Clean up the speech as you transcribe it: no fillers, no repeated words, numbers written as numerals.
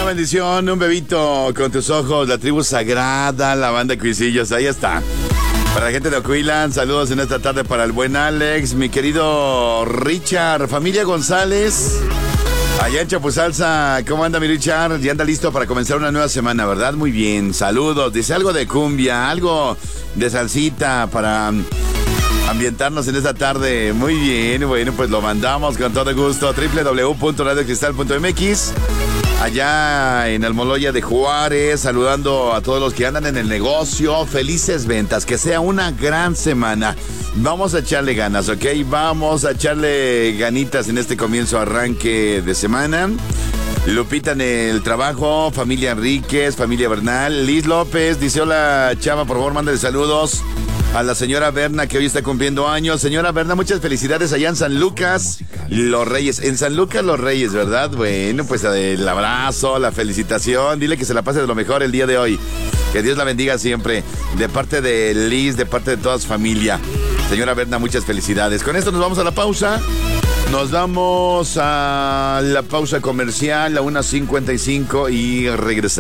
bendición, un bebito con tus ojos, la tribu sagrada, la banda Cuisillos, ahí está. Para la gente de Ocoilan, saludos en esta tarde para el buen Alex, mi querido Richard, familia González, allá en Chapuzalsa. ¿Cómo anda mi Richard? Ya anda listo para comenzar una nueva semana, ¿verdad? Muy bien, saludos. Dice algo de cumbia, algo de salsita para ambientarnos en esta tarde. Muy bien, bueno, pues lo mandamos con todo gusto. www.radiocristal.mx. Allá en Almoloya de Juárez, saludando a todos los que andan en el negocio. Felices ventas, que sea una gran semana. Vamos a echarle ganas, ¿ok? Vamos a echarle ganitas en este comienzo, arranque de semana. Lupita en el trabajo, familia Enríquez, familia Bernal. Liz López dice: hola Chava, por favor, mándale saludos a la señora Berna, que hoy está cumpliendo años. Señora Berna, muchas felicidades allá en San Lucas Los Reyes. En San Lucas Los Reyes, ¿verdad? Bueno, pues el abrazo, la felicitación. Dile que se la pase de lo mejor el día de hoy. Que Dios la bendiga siempre. De parte de Liz, de parte de toda su familia. Señora Berna, muchas felicidades. Con esto nos vamos a la pausa. Nos vamos a la pausa comercial a 1:55 y regresamos.